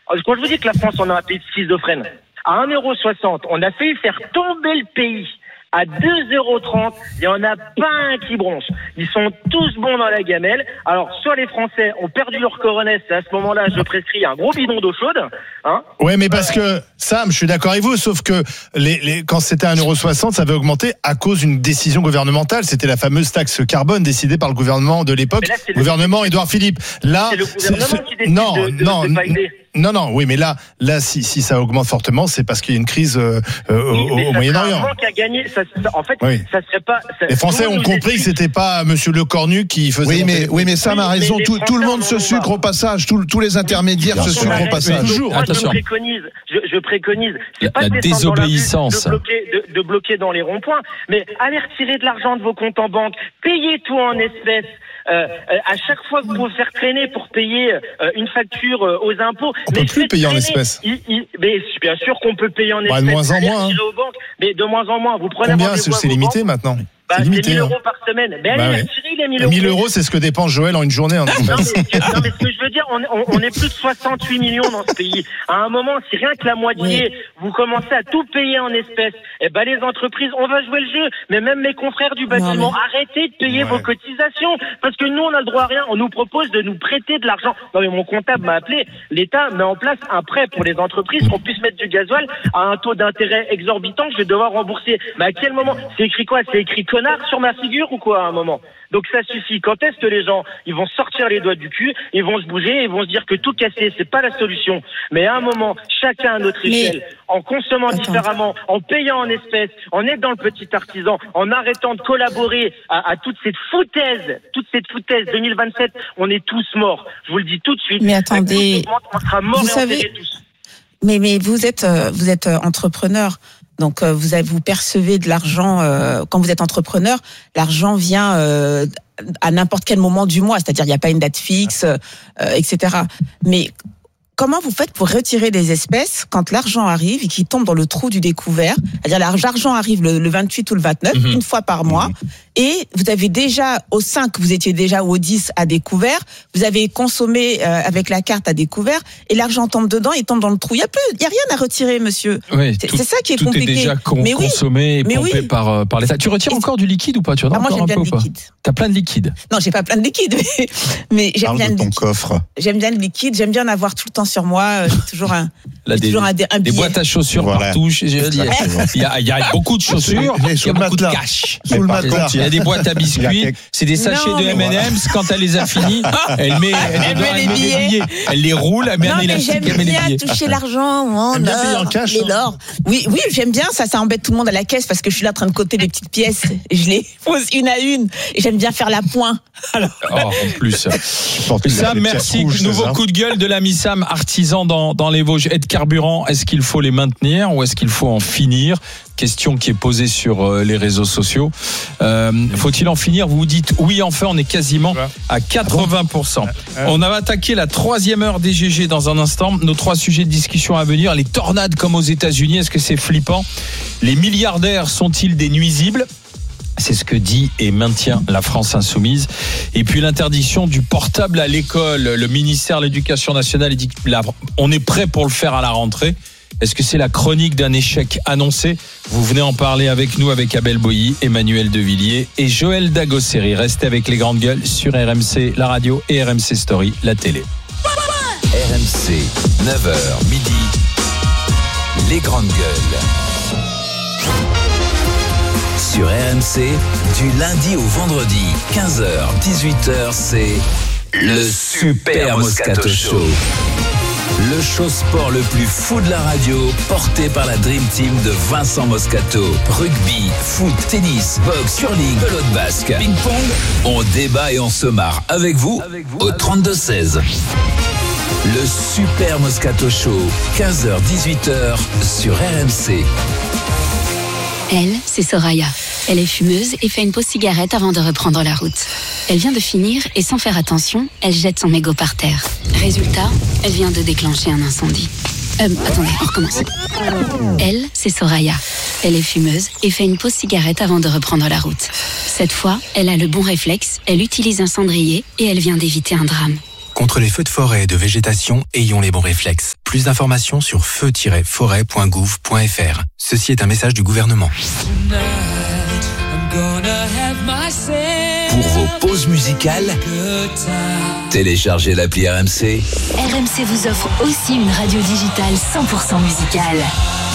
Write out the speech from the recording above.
Quand je vous dis que la France, on a un pays de schizophrène, à 1,60€, on a failli faire tomber le pays. À 2,30€, il n'y en a pas un qui bronche. Ils sont tous bons dans la gamelle. Alors, soit les Français ont perdu leur coronesse, à ce moment-là, je prescris un gros bidon d'eau chaude. Hein. Ouais, mais parce que, Sam, je suis d'accord avec vous, sauf que quand c'était à 1,60€, ça avait augmenté à cause d'une décision gouvernementale. C'était la fameuse taxe carbone décidée par le gouvernement de l'époque, gouvernement Édouard Philippe. Là, c'est le gouvernement qui décide Non, oui, mais là, si ça augmente fortement, c'est parce qu'il y a une crise au Moyen-Orient. En fait, oui. Ça serait pas. Les Français ont compris que c'était pas Monsieur Lecornu qui faisait. Oui, mais Sam a raison. Tout le monde se sucre au passage. Tous les intermédiaires se sucrent au passage. Moi, je préconise. C'est pas la désobéissance. De bloquer dans les ronds-points, mais allez retirer de l'argent de vos comptes en banque, payez tout en espèces. À chaque fois que vous pouvez faire traîner pour payer une facture aux impôts, on peut plus payer en espèces. Mais bien sûr qu'on peut payer en espèces. De moins en moins. Mais de moins en moins. Vous prenez combien c'est limité maintenant? C'est limité, 1 000 € par semaine. Mais allez, retirez les 1 000 €. 1 000 €, c'est ce que dépense Joël en une journée. Non, mais ce que je veux dire, on est plus de 68 millions dans ce pays. À un moment, si rien que la moitié, vous commencez à tout payer en espèces, les entreprises, on va jouer le jeu. Mais même mes confrères du bâtiment, arrêtez de payer vos cotisations. Parce que nous, on a le droit à rien. On nous propose de nous prêter de l'argent. Non, mais mon comptable m'a appelé. L'État met en place un prêt pour les entreprises qu'on puisse mettre du gasoil à un taux d'intérêt exorbitant que je vais devoir rembourser. Mais à quel moment? C'est écrit quoi? C'est écrit connard sur ma figure ou quoi à un moment? Donc ça suffit. Quand est-ce que les gens, ils vont sortir les doigts du cul, ils vont se bouger, ils vont se dire que tout casser, c'est pas la solution. Mais à un moment, chacun à notre échelle, en consommant différemment, en payant en espèces, en aidant le petit artisan, en arrêtant de collaborer à toute cette foutaise 2027, on est tous morts. Je vous le dis tout de suite. Mais attendez, on sera morts vous savez, tous. Mais vous êtes entrepreneur. Donc vous percevez de l'argent quand vous êtes entrepreneur, l'argent vient à n'importe quel moment du mois, c'est-à-dire il n'y a pas une date fixe, etc. Mais comment vous faites pour retirer les espèces quand l'argent arrive et qu'il tombe dans le trou du découvert? C'est-à-dire l'argent arrive le 28 ou le 29, une fois par mois, et vous avez déjà, au 5, vous étiez déjà au 10 à découvert, vous avez consommé avec la carte à découvert, et l'argent tombe dedans, il tombe dans le trou. Il y a rien à retirer, monsieur. Oui, c'est ça qui est compliqué. Tout est déjà consommé et pompé par l'État. Tu retires encore du liquide ou pas? Tu en as moi, encore un peu ou pas? T'as plein de liquide? Non, j'ai pas plein de liquide, mais j'aime bien ton coffre. J'aime bien le liquide, j'aime bien en avoir tout le temps sur moi. J'ai toujours un billet. Des boîtes à chaussures partout. Il y a beaucoup de chaussures, il y a beaucoup de cash. Sous le matelas. Il y a des boîtes à biscuits, c'est des sachets de M&M's. Quand elle les a finis, elle met les billets. Elle les roule, elle met un élastique, elle met les billets. J'aime bien toucher l'argent, bien payer en cash. l'or. Oui, j'aime bien ça embête tout le monde à la caisse parce que je suis là en train de coter les petites pièces et je les pose une à une et j'aime bien faire la pointe. En plus. Sam, merci. Nouveau coup de gueule de l'ami Sam, artisan dans les Vosges. Aide carburant, est-ce qu'il faut les maintenir ou est-ce qu'il faut en finir? Question qui est posée sur les réseaux sociaux. Faut-il en finir? Vous dites oui, enfin, on est quasiment à 80%. On va attaquer la 3e heure des GG dans un instant. Nos 3 sujets de discussion à venir. Les tornades comme aux États-Unis, est-ce que c'est flippant? Les milliardaires sont-ils des nuisibles? C'est ce que dit et maintient la France insoumise. Et puis l'interdiction du portable à l'école. Le ministère de l'Éducation nationale dit qu'on est prêt pour le faire à la rentrée. Est-ce que c'est la chronique d'un échec annoncé? Vous venez en parler avec nous, avec Abel Boilly, Emmanuel Devilliers et Joël Dagosseri. Restez avec les grandes gueules sur RMC, la radio, et RMC Story, la télé. RMC, 9h midi, les grandes gueules. Sur RMC, du lundi au vendredi, 15h, 18h, c'est le Super Moscato Show. Le show sport le plus fou de la radio, porté par la Dream Team de Vincent Moscato. Rugby, foot, tennis, boxe, curling, pelote basque, ping-pong. On débat et on se marre avec vous au 32-16. Le Super Moscato Show, 15h-18h sur RMC. Elle, c'est Soraya. Elle est fumeuse et fait une pause cigarette avant de reprendre la route. Elle vient de finir et sans faire attention, elle jette son mégot par terre. Résultat, elle vient de déclencher un incendie. Attendez, on recommence. Elle, c'est Soraya. Elle est fumeuse et fait une pause cigarette avant de reprendre la route. Cette fois, elle a le bon réflexe, elle utilise un cendrier et elle vient d'éviter un drame. Contre les feux de forêt et de végétation, ayons les bons réflexes. Plus d'informations sur feu-forêt.gouv.fr. Ceci est un message du gouvernement. Pour vos pauses musicales, téléchargez l'appli RMC. RMC vous offre aussi une radio digitale 100% musicale.